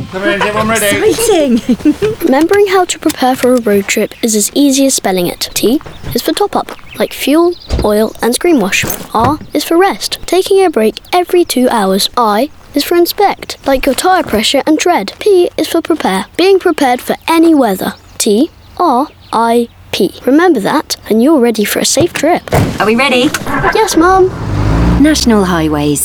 Come in, everyone ready? Exciting! Remembering how to prepare for a road trip is as easy as spelling it. T is for top up, like fuel, oil and screen wash. R is for rest, taking a break every 2 hours. I is for inspect, like your tyre pressure and tread. P is for prepare, being prepared for any weather. T, R, I, P. Remember that and you're ready for a safe trip. Are we ready? Yes, Mum. National Highways.